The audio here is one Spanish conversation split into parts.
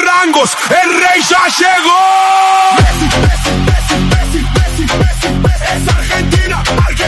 rangos, el rey ya llegó. Es Argentina,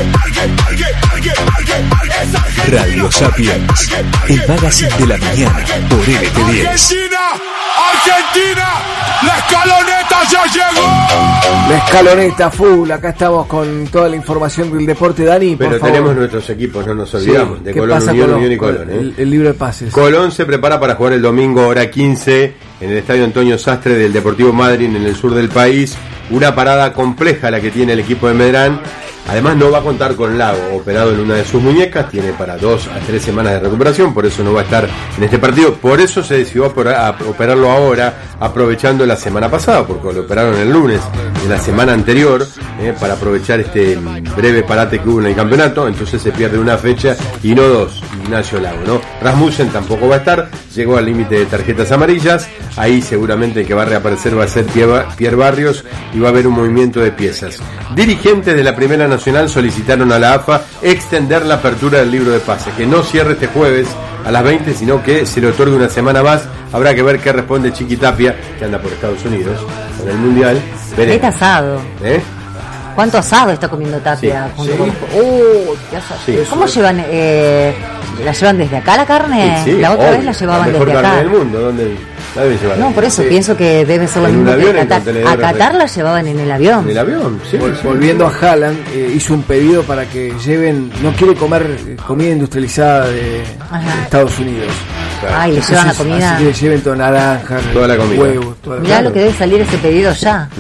es Argentina. Radio Sapiens, el magazine de la mañana por LT10. Argentina, la escaloneta ya llegó. La escaloneta full, acá estamos con toda la información del deporte, Dani. Pero por favor. tenemos nuestros equipos, no nos olvidamos, de ¿Qué Colón, pasa Unión y Colón. El libro de pases. Colón se prepara para jugar el domingo hora 15 en el estadio Antonio Sastre del Deportivo Madryn en el sur del país. Una parada compleja la que tiene el equipo de Medrán. Además no va a contar con Lago, operado en una de sus muñecas, tiene para 2 a 3 semanas de recuperación, por eso no va a estar en este partido. Por eso se decidió a operarlo ahora, aprovechando la semana pasada, porque lo operaron el lunes de la semana anterior, para aprovechar este breve parate que hubo en el campeonato. Entonces se pierde una fecha y no 2, Ignacio Lago, ¿no? Rasmussen tampoco va a estar, llegó al límite de tarjetas amarillas. Ahí seguramente el que va a reaparecer va a ser Pierre Barrios y va a haber un movimiento de piezas. Dirigentes de la Primera Nacional solicitaron a la AFA extender la apertura del libro de pases, que no cierre este jueves a las 20, sino que se le otorgue una semana más. Habrá que ver qué responde Chiqui Tapia, que anda por Estados Unidos con el Mundial. Qué asado. ¿Cuánto asado está comiendo Tapia? Sí, qué asado. Sí, ¿cómo llevan? ¿La llevan desde acá la carne? Sí, la otra vez la llevaban desde acá. La mejor carne del mundo, ¿dónde la deben llevar? No, por eso pienso que debe ser lo mismo que Qatar. A Qatar la llevaban en el avión. En el avión, sí. Volviendo a Haaland, hizo un pedido para que lleven, no quiere comer comida industrializada de Estados Unidos. Ay, le llevan la comida. Así que le lleven toda naranja, toda la comida, huevos, mirá lo que debe salir ese pedido ya.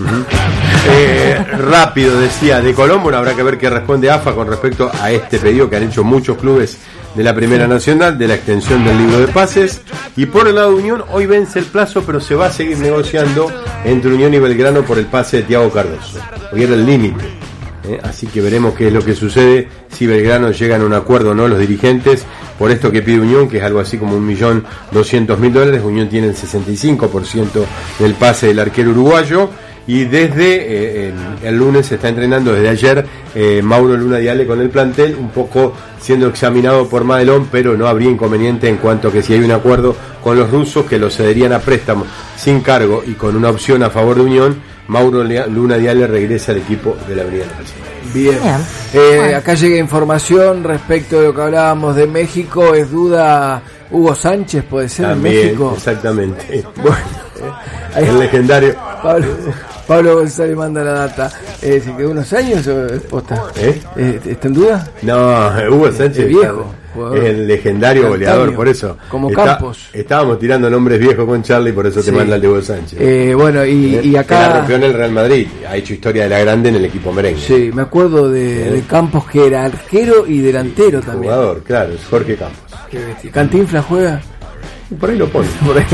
Rápido, decía, de Colombo, habrá que ver qué responde AFA con respecto a este pedido que han hecho muchos clubes de la Primera Nacional, de la extensión del libro de pases. Y por el lado de Unión, hoy vence el plazo, pero se va a seguir negociando entre Unión y Belgrano por el pase de Thiago Cardoso. Hoy era el límite, así que veremos qué es lo que sucede, si Belgrano llegan a un acuerdo o no los dirigentes por esto que pide Unión, que es algo así como $1.200.000. Unión tiene el 65% del pase del arquero uruguayo. Y desde el lunes se está entrenando, desde ayer, Mauro Luna Diale con el plantel, un poco siendo examinado por Madelón, pero no habría inconveniente en cuanto a que si hay un acuerdo con los rusos que lo cederían a préstamo sin cargo y con una opción a favor de Unión, Mauro Luna Diale regresa al equipo de la Avenida Nacional. Bien. Acá llega información respecto de lo que hablábamos de México. Es duda Hugo Sánchez, puede ser también, en México. Exactamente. Bueno, el legendario Pablo González manda la data. ¿Se quedó unos años o es posta? ¿Está en duda? No, Hugo Sánchez es viejo. Es el legendario goleador, por eso. Como Campos. Estábamos tirando nombres viejos con Charlie, por eso te manda el de Hugo Sánchez. Bueno, y acá. La rompió en el Real Madrid. Ha hecho historia de la grande en el equipo merengue. Sí, me acuerdo de Campos, que era arquero y delantero también. Jugador, claro, es Jorge Campos. Qué bestia. ¿Cantinflas juega? Por ahí lo pone.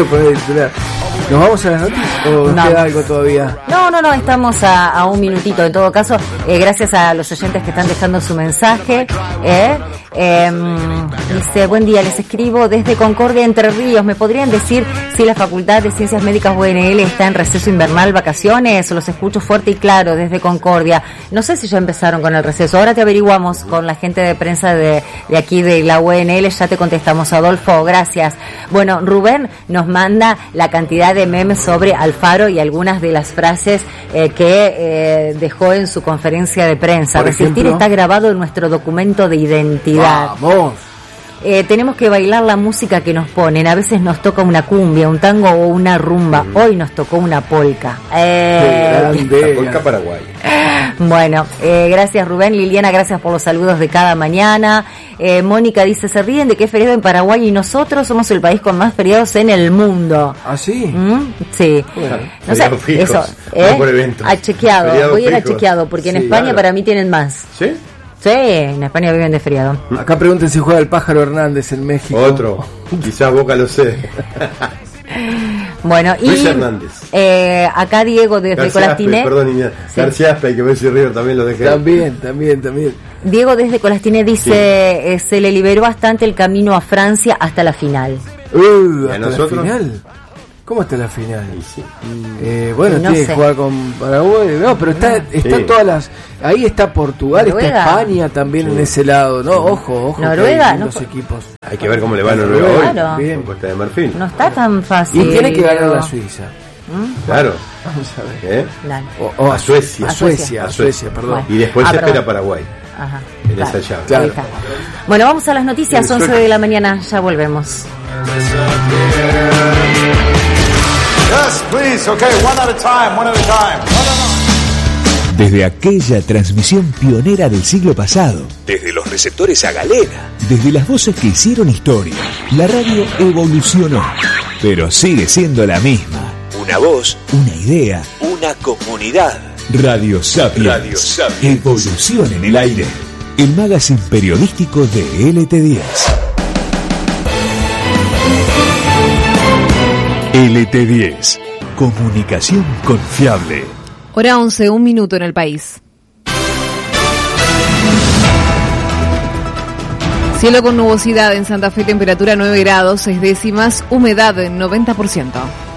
¿Nos vamos a las noticias o nos queda algo todavía? No, estamos a un minutito. En todo caso, gracias a los oyentes que están dejando su mensaje. Dice, buen día, les escribo desde Concordia, Entre Ríos. ¿Me podrían decir si la Facultad de Ciencias Médicas UNL está en receso invernal, vacaciones? Los escucho fuerte y claro desde Concordia. No sé si ya empezaron con el receso. Ahora te averiguamos con la gente de prensa de aquí de la UNL. Ya te contestamos, Adolfo. Gracias. Bueno, Rubén nos manda la cantidad de memes sobre Alfaro y algunas de las frases que dejó en su conferencia de prensa. Resistir está grabado en nuestro documento de identidad. ¡Vamos! Tenemos que bailar la música que nos ponen. A veces nos toca una cumbia, un tango o una rumba. Hoy nos tocó una polka. La polka paraguaya. Bueno, gracias Rubén. Liliana, gracias por los saludos de cada mañana. Mónica dice, se ríen de que es feriado en Paraguay y nosotros somos el país con más feriados en el mundo. ¿Ah, sí? Sí. Bueno, no sé, fijos, eso. No por eventos. A chequeado. Feriados Voy a ir a fijos. chequeado porque en España para mí tienen más. ¿Sí? Sí, en España viven de feriado. Acá pregunten si juega el Pájaro Hernández en México. Otro. Quizás Boca lo sé. Bueno, Luis y Hernández. Acá Diego desde Colastiné. Perdón, niña. Sí. García Aspe, hay que ver si River también lo deja. También. Diego desde Colastiné dice, se le liberó bastante el camino a Francia hasta la final. ¿Y a ¿Hasta nosotros? la final? ¿Cómo está la final? Sí. Bueno, no tiene sé. que jugar con Paraguay. No, pero están Sí. todas las. Ahí está Portugal, Noruega. está España también en ese lado. No, ojo. Noruega, que hay no lindos fue- equipos. Hay que ver cómo le va a Noruega hoy. Claro. Bien. Con Costa de Marfil. No está tan Y fácil. tiene que ganar a la Suiza. Claro. Vamos a ver. Dale. O A Suecia. A Suecia, perdón. Bueno. Y después Ah, se perdón. espera Paraguay. Ajá. En esa llave. Claro. Ahí está. Bueno, vamos a las noticias, 11 de la mañana, ya volvemos. Yes, please. Okay, one at a time. No. Desde aquella transmisión pionera del siglo pasado, desde los receptores a galena, desde las voces que hicieron historia, la radio evolucionó, pero sigue siendo la misma. Una voz, una idea, una comunidad. Radio Sapiens. Radio Sapiens. Evolución en el aire. El magazine periodístico de LT10. LT10. Comunicación confiable. Hora 11, 1 minuto en el país. Cielo con nubosidad en Santa Fe, temperatura 9 grados, 6 décimas, humedad en 90%.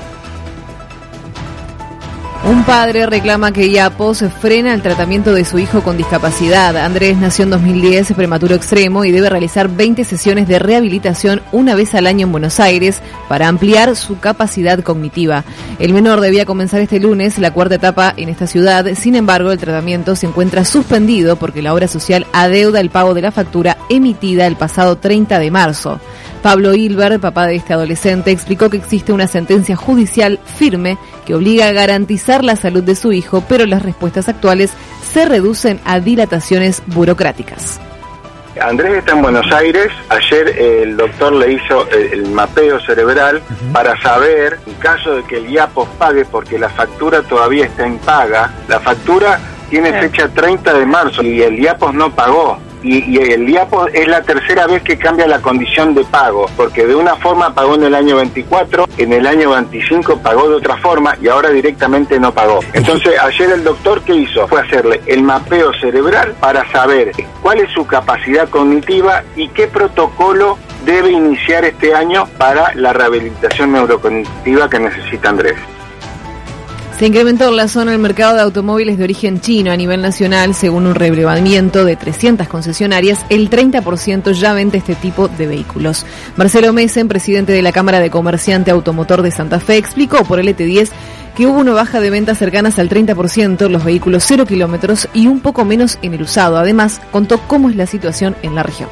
Un padre reclama que IAPOS frena el tratamiento de su hijo con discapacidad. Andrés nació en 2010, prematuro extremo, y debe realizar 20 sesiones de rehabilitación una vez al año en Buenos Aires para ampliar su capacidad cognitiva. El menor debía comenzar este lunes la cuarta etapa en esta ciudad. Sin embargo, el tratamiento se encuentra suspendido porque la obra social adeuda el pago de la factura emitida el pasado 30 de marzo. Pablo Hilbert, papá de este adolescente, explicó que existe una sentencia judicial firme que obliga a garantizar la salud de su hijo, pero las respuestas actuales se reducen a dilataciones burocráticas. Andrés está en Buenos Aires. Ayer el doctor le hizo el mapeo cerebral para saber, en caso de que el IAPOS pague, porque la factura todavía está en paga, la factura tiene fecha 30 de marzo y el IAPOS no pagó. Y el IAPOS es la tercera vez que cambia la condición de pago, porque de una forma pagó en el año 24, en el año 25 pagó de otra forma y ahora directamente no pagó. Entonces ayer el doctor, ¿qué hizo? Fue hacerle el mapeo cerebral para saber cuál es su capacidad cognitiva y qué protocolo debe iniciar este año para la rehabilitación neurocognitiva que necesita Andrés. Se incrementó en la zona el mercado de automóviles de origen chino a nivel nacional. Según un relevamiento de 300 concesionarias, el 30% ya vende este tipo de vehículos. Marcelo Messen, presidente de la Cámara de Comerciante Automotor de Santa Fe, explicó por LT10 que hubo una baja de ventas cercanas al 30% en los vehículos 0 kilómetros y un poco menos en el usado. Además, contó cómo es la situación en la región.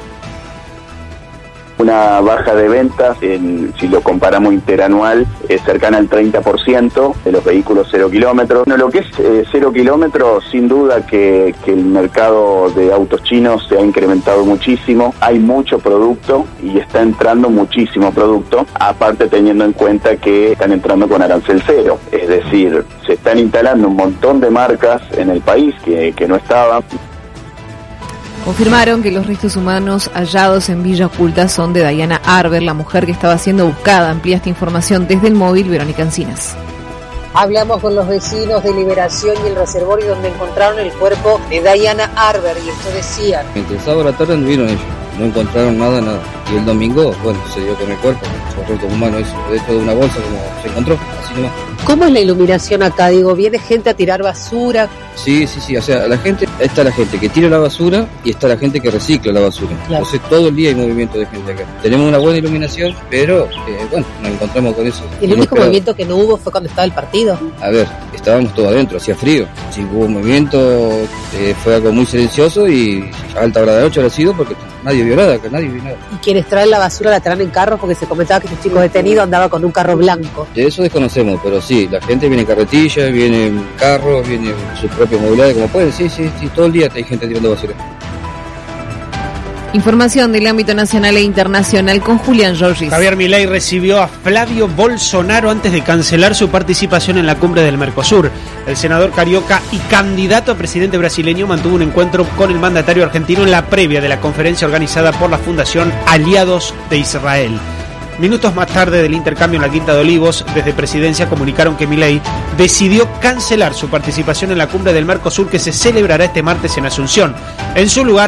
Una baja de ventas, si lo comparamos interanual, es cercana al 30% de los vehículos 0 kilómetros. Bueno, lo que es 0 kilómetros, sin duda que el mercado de autos chinos se ha incrementado muchísimo. Hay mucho producto y está entrando muchísimo producto, aparte teniendo en cuenta que están entrando con arancel cero. Es decir, se están instalando un montón de marcas en el país que no estaban. Confirmaron que los restos humanos hallados en Villa Oculta son de Diana Arber, la mujer que estaba siendo buscada. Amplía esta información desde el móvil Verónica Encinas. Hablamos con los vecinos de Liberación y el Reservorio, donde encontraron el cuerpo de Diana Arber, y esto decían. El sábado a la tarde anduvieron ellos, no encontraron nada. Y el domingo, bueno, se dio con el cuerpo, los restos humanos dentro de una bolsa como se encontró, así nomás. ¿Cómo es la iluminación acá? Digo, ¿viene gente a tirar basura? Sí, o sea, está la gente que tira la basura y está la gente que recicla la basura. Claro. Entonces todo el día hay movimiento de gente acá. Tenemos una buena iluminación, pero bueno, nos encontramos con eso. El único movimiento que no hubo fue cuando estaba el partido. A ver, estábamos todos adentro, hacía frío. Si hubo movimiento, fue algo muy silencioso y a alta hora de la noche habrá sido porque nadie vio nada, que nadie vio nada. Y quienes traen la basura la traen en carros, porque se comentaba que este chico detenido andaba con un carro blanco. De eso desconocemos, pero sí, la gente viene en carretilla, viene en carros, viene en sus propios mobiliarios, como pueden, sí, todo el día hay gente tirando basura. Información del ámbito nacional e internacional con Julián Giorgis. Javier Milei recibió a Flavio Bolsonaro antes de cancelar su participación en la cumbre del Mercosur. El senador carioca y candidato a presidente brasileño mantuvo un encuentro con el mandatario argentino en la previa de la conferencia organizada por la Fundación Aliados de Israel. Minutos más tarde del intercambio en la Quinta de Olivos, desde Presidencia comunicaron que Milei decidió cancelar su participación en la cumbre del Mercosur, que se celebrará este martes en Asunción. En su lugar,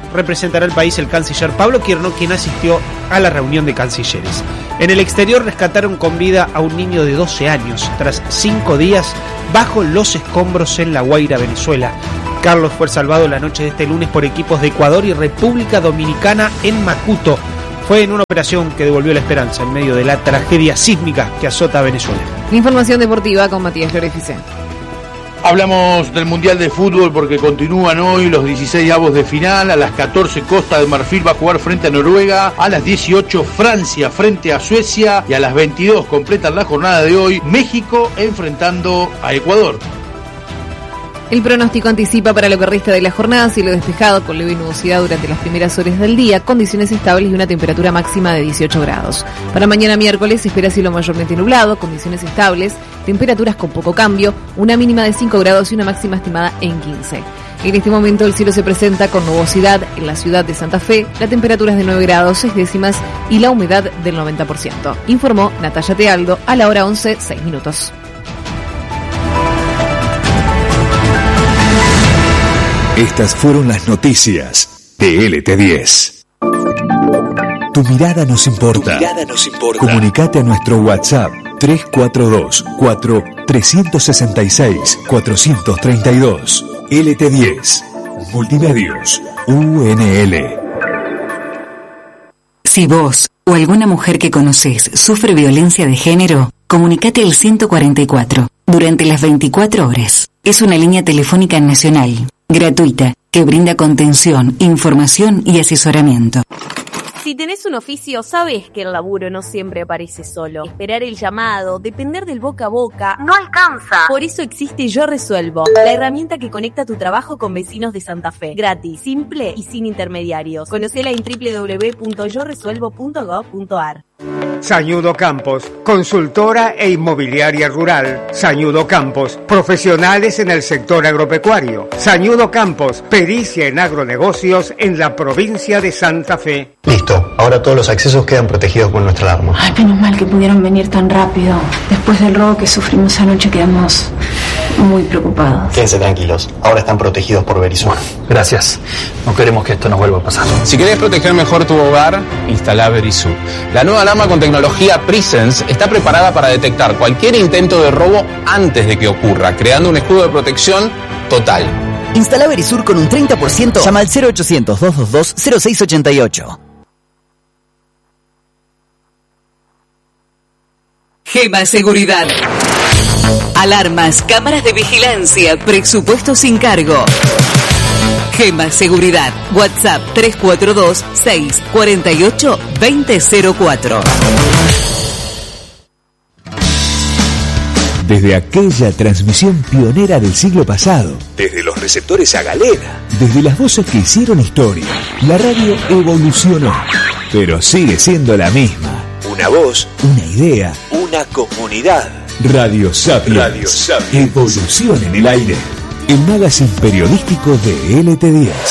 representará al país el canciller Pablo Quierno, quien asistió a la reunión de cancilleres. En el exterior rescataron con vida a un niño de 12 años tras 5 días bajo los escombros en La Guaira, Venezuela. Carlos fue salvado la noche de este lunes por equipos de Ecuador y República Dominicana en Macuto. Fue en una operación que devolvió la esperanza en medio de la tragedia sísmica que azota a Venezuela. Información deportiva con Matías Lorefice. Hablamos del Mundial de Fútbol porque continúan hoy los 16avos de final. A las 14 Costa de Marfil va a jugar frente a Noruega. A las 18 Francia frente a Suecia. Y a las 22 completan la jornada de hoy México enfrentando a Ecuador. El pronóstico anticipa para lo que resta de la jornada cielo despejado con leve nubosidad durante las primeras horas del día, condiciones estables y una temperatura máxima de 18 grados. Para mañana miércoles se espera cielo mayormente nublado, condiciones estables, temperaturas con poco cambio, una mínima de 5 grados y una máxima estimada en 15. En este momento el cielo se presenta con nubosidad en la ciudad de Santa Fe, la temperatura es de 9 grados 6 décimas y la humedad del 90%. Informó Natalia Tealdo a la hora 11, 6 minutos. Estas fueron las noticias de LT10. Tu mirada nos importa. Comunicate a nuestro WhatsApp 342-366-432. LT10. Multimedios. UNL. Si vos o alguna mujer que conoces sufre violencia de género, comunicate al 144 durante las 24 horas. Es una línea telefónica nacional, gratuita, que brinda contención, información y asesoramiento. Si tenés un oficio, sabés que el laburo no siempre aparece solo. Esperar el llamado, depender del boca a boca, no alcanza. Por eso existe Yo Resuelvo, la herramienta que conecta tu trabajo con vecinos de Santa Fe. Gratis, simple y sin intermediarios. Conocela en www.yoresuelvo.gov.ar. Sañudo Campos, consultora e inmobiliaria rural. Sañudo Campos, profesionales en el sector agropecuario. Sañudo Campos, pericia en agronegocios en la provincia de Santa Fe. Listo, ahora todos los accesos quedan protegidos con nuestra alarma. Ay, menos mal que pudieron venir tan rápido. Después del robo que sufrimos anoche quedamos muy preocupados. Quédense tranquilos, ahora están protegidos por Verisur. Gracias, no queremos que esto nos vuelva a pasar. Si querés proteger mejor tu hogar, instala Verisur. La nueva alarma con tecnología Presence está preparada para detectar cualquier intento de robo antes de que ocurra, creando un escudo de protección total. Instala Verisur con un 30%. Llama al 0800-222-0688. Gema Seguridad. Alarmas, cámaras de vigilancia, presupuesto sin cargo. Gema Seguridad. WhatsApp 342-648-2004. Desde aquella transmisión pionera del siglo pasado, desde los receptores a galera, desde las voces que hicieron historia, la radio evolucionó, pero sigue siendo la misma. Una voz, una idea, una comunidad. Radio Sapiens. Evolución en el aire. El magazine periodístico de LT10.